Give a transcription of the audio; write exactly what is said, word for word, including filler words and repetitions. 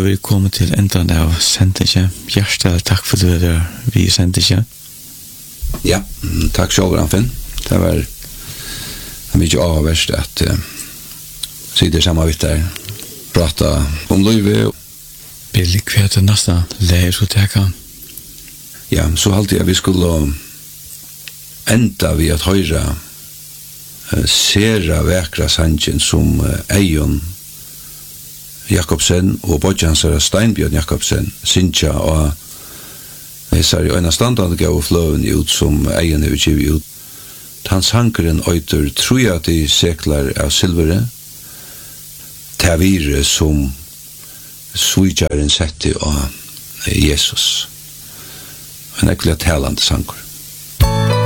vi kommet til enden av sendingen. Hjertelig takk for det der vi sendingen. Ja, takk selv, Finn. Det var mye avverst at uh, sitter sammen vidt der, prate om livet. Billig hva til neste leir og teka. Ja, så halte jeg vi skulle enda vi at høyre uh, sera vekra sangen som uh, Eion Jakobsen og Bodjansar Steinbjørn Jakobsen Sintja og Hesar i øyne standande gav fløven ut som Eion er utgivet ut. Hans hankeren øyter troja de seklar av silvere tavire som suijaren sette av Jesus. En ekkert talande sanker.